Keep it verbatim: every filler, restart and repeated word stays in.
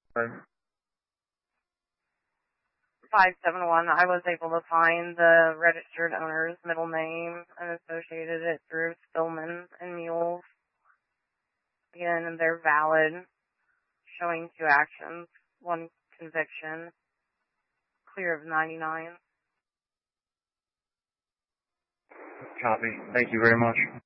Right. five seven one, I was able to find the registered owner's middle name and associated it through Spillman and Mules. Again, they're valid, showing two actions, one conviction, clear of ninety-nine. Copy. Thank you very much.